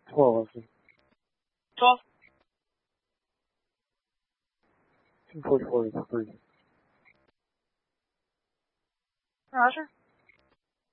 12 是。 说。 244 is free. 啥事？